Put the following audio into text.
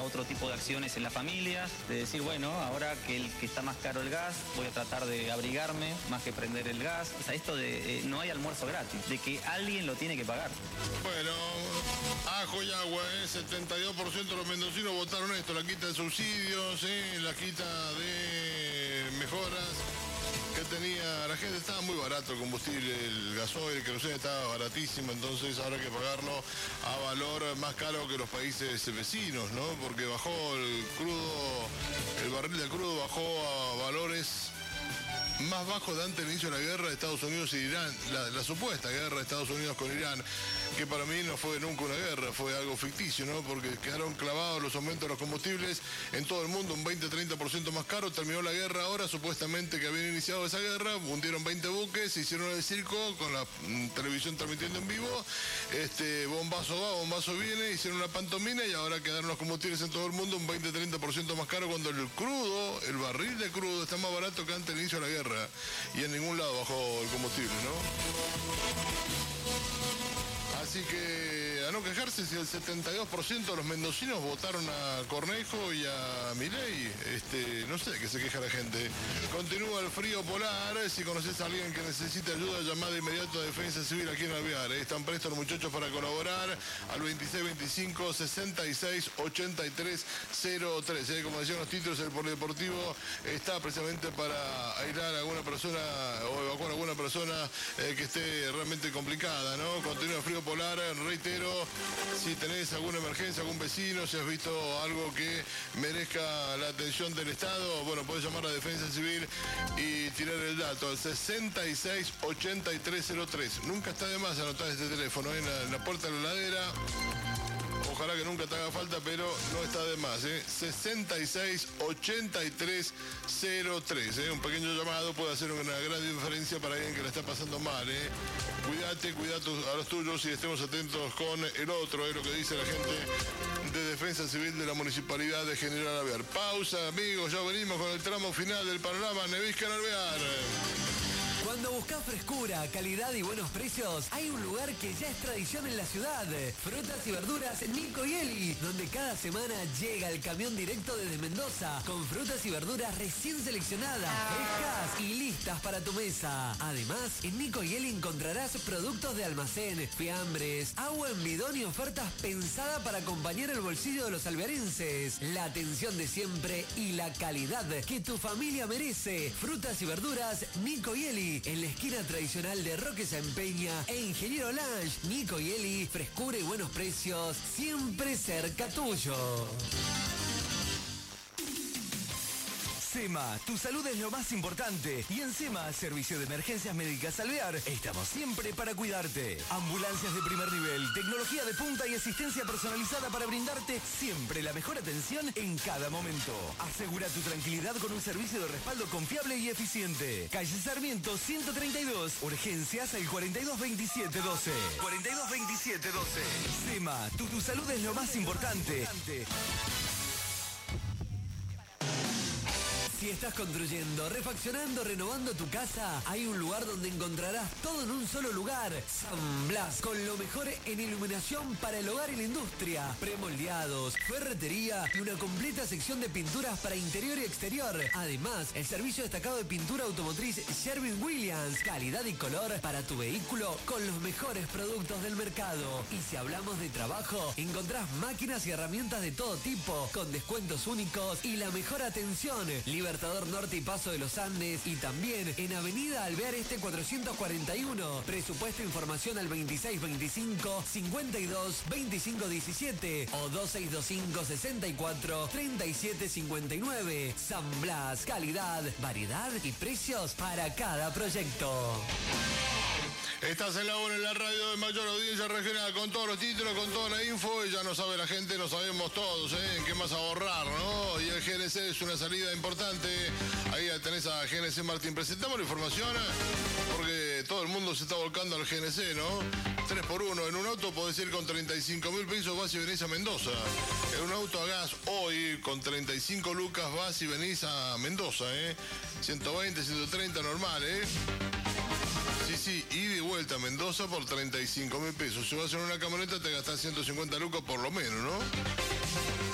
otro tipo de acciones en la familia, de decir, bueno, ahora que está más caro el gas, voy a tratar de abrigarme más que prender el gas. O sea, esto de no hay almuerzo gratis, de que alguien lo tiene que pagar. Bueno, ajo y agua, 72% de los mendocinos votaron esto, la quita de subsidios, la quita de mejoras que tenía la gente. Estaba muy barato el combustible, el gasoil, el queroseno estaba baratísimo, entonces ahora hay que pagarlo a valor más caro que los países vecinos, ¿no? Porque bajó el crudo, el barril de crudo bajó a valores más bajos de antes del inicio de la guerra de Estados Unidos y Irán, la supuesta guerra de Estados Unidos con Irán, que para mí no fue nunca una guerra, fue algo ficticio, ¿no? Porque quedaron clavados los aumentos de los combustibles en todo el mundo, un 20-30% más caro. Terminó la guerra ahora, supuestamente que habían iniciado esa guerra, hundieron 20 buques, hicieron el circo con la televisión transmitiendo en vivo, bombazo va, bombazo viene, hicieron una pantomima y ahora quedaron los combustibles en todo el mundo un 20-30% más caro cuando el crudo, el barril de crudo está más barato que antes del inicio de la guerra. Y en ningún lado bajó el combustible, ¿no? Así que a no quejarse si el 72% de los mendocinos votaron a Cornejo y a Milei. No sé de qué se queja la gente. Continúa el frío polar. Si conoces a alguien que necesita ayuda, llamada de inmediato a Defensa Civil aquí en Alvear. Están prestos los muchachos para colaborar al 2625-668303. Como decían los títulos, el polideportivo está precisamente para aislar a alguna persona o evacuar a alguna persona que esté realmente complicada, ¿no? Continúa el frío polar. Reitero, si tenés alguna emergencia, algún vecino, si has visto algo que merezca la atención del Estado, bueno, podés llamar a Defensa Civil y tirar el dato al 668303. Nunca está de más anotar este teléfono en la puerta de la heladera. Ojalá que nunca te haga falta, pero no está de más, 668303. Un pequeño llamado puede hacer una gran diferencia para alguien que la está pasando mal, Cuídate, cuida a los tuyos y estemos atentos con el otro, lo que dice la gente de Defensa Civil de la Municipalidad de General Alvear. Pausa, amigos, ya venimos con el tramo final del panorama Nevisca en Alvear. Cuando buscas frescura, calidad y buenos precios, hay un lugar que ya es tradición en la ciudad. Frutas y verduras Nico y Eli, donde cada semana llega el camión directo desde Mendoza, con frutas y verduras recién seleccionadas, frescas y listas para tu mesa. Además, en Nico y Eli encontrarás productos de almacén, fiambres, agua en bidón y ofertas pensadas para acompañar el bolsillo de los alvearenses. La atención de siempre y la calidad que tu familia merece. Frutas y verduras Nico y Eli, en la esquina tradicional de Roque San Peña e Ingeniero Lange. Nico y Eli, frescura y buenos precios, siempre cerca tuyo. SEMA, tu salud es lo más importante. Y en SEMA, Servicio de Emergencias Médicas Alvear, estamos siempre para cuidarte. Ambulancias de primer nivel, tecnología de punta y asistencia personalizada para brindarte siempre la mejor atención en cada momento. Asegura tu tranquilidad con un servicio de respaldo confiable y eficiente. Calle Sarmiento 132, urgencias al 422712. 422712. SEMA, tu salud es lo más importante. Si estás construyendo, refaccionando, renovando tu casa, hay un lugar donde encontrarás todo en un solo lugar. San Blas, con lo mejor en iluminación para el hogar y la industria. Premoldeados, ferretería y una completa sección de pinturas para interior y exterior. Además, el servicio destacado de pintura automotriz Sherwin-Williams. Calidad y color para tu vehículo con los mejores productos del mercado. Y si hablamos de trabajo, encontrás máquinas y herramientas de todo tipo, con descuentos únicos y la mejor atención. Libertador Norte y Paso de los Andes, y también en Avenida Alvear Este 441. Presupuesto e información al 2625-522517 o 2625-643759. San Blas, calidad, variedad y precios para cada proyecto. Estás en la hora en la radio de mayor audiencia regional, con todos los títulos, con toda la info, y ya no sabe la gente, no sabemos todos, en qué más ahorrar, ¿no? Y el GNC es una salida importante. Ahí tenés a GNC Martín. Presentamos la información, porque todo el mundo se está volcando al GNC, ¿no? 3x1. En un auto podés ir con 35.000 pesos, vas y venís a Mendoza. En un auto a gas hoy, con 35 lucas, vas y venís a Mendoza, 120, 130 normal, Sí, ida y vuelta a Mendoza por 35.000 pesos. Si vas en una camioneta te gastás 150 lucas por lo menos, ¿no?